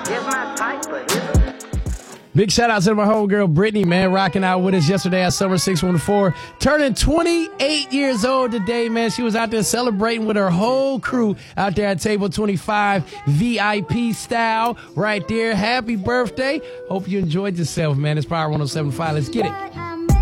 It's my type, but is it? Big shout out to my homegirl Brittany, man, rocking out with us yesterday at Summer 614, turning 28 years old today, man. She was out there celebrating with her whole crew out there at Table 25, VIP style, right there. Happy birthday. Hope you enjoyed yourself, man. It's Power 107.5. Let's get it.